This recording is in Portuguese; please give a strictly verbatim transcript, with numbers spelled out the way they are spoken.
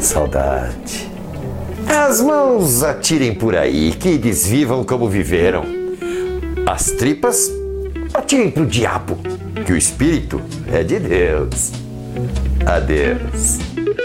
Saudade. As mãos atirem por aí, que eles vivam como viveram. As tripas atirem pro diabo, que o espírito é de Deus. Adeus.